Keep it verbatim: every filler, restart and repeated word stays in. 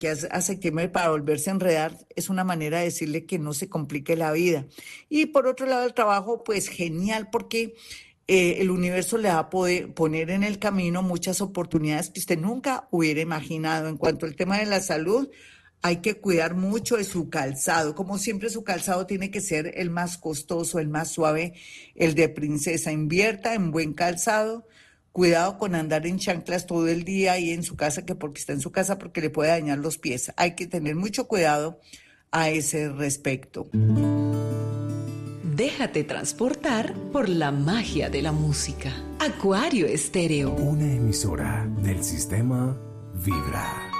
que hace a septiembre para volverse a enredar, es una manera de decirle que no se complique la vida. Y por otro lado, el trabajo, pues genial, porque eh, el universo le va a poder poner en el camino muchas oportunidades que usted nunca hubiera imaginado. En cuanto al tema de la salud, hay que cuidar mucho de su calzado. Como siempre, su calzado tiene que ser el más costoso, el más suave, el de princesa. Invierta en buen calzado. Cuidado con andar en chanclas todo el día y en su casa, que porque está en su casa, porque le puede dañar los pies. Hay que tener mucho cuidado a ese respecto. Déjate transportar por la magia de la música. Acuario Estéreo. Una emisora del sistema Vibra.